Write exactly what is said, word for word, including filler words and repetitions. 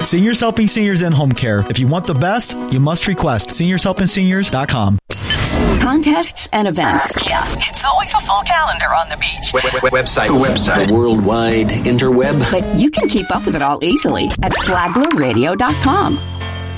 Seniors Helping Seniors in Home Care. If you want the best, you must request seniors helping seniors dot com. Contests and events. Yeah, it's always a full calendar on the beach. Website. The website. The worldwide interweb. But you can keep up with it all easily at flagler radio dot com.